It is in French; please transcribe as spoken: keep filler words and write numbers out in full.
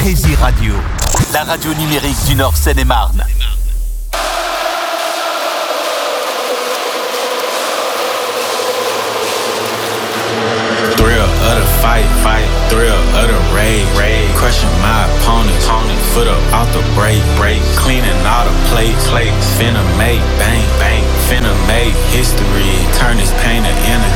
Crazy Radio, la radio numérique du Nord Seine-et-Marne. Thrill of the fight, fight, thrill of the raid, raid, crushing my opponents, opponent, foot up off the break, break, cleaning all the plates, plates, finna make bang, bang, finna make history, turn this pain to energy.